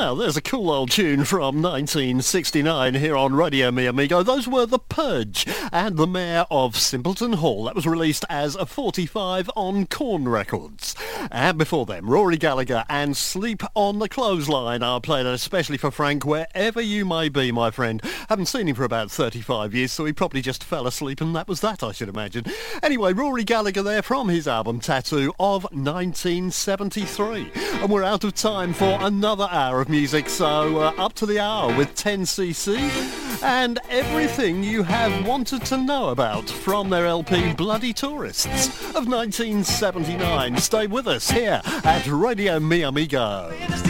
Now, there's a cool old tune from 1969 here on Radio Mi Amigo. Those were The Purge and The Mayor of Simpleton Hall. That was released as a 45 on Corn Records. And before them, Rory Gallagher and Sleep on the Clothesline. I played it especially for Frank, wherever you may be, my friend. Haven't seen him for about 35 years, so he probably just fell asleep, and that was that, I should imagine. Anyway, Rory Gallagher there from his album Tattoo of 1973. And we're out of time for another hour of music, so up to the hour with 10cc and everything you have wanted to know about from their LP Bloody Tourists of 1979. Stay with us here at Radio Mi Amigo.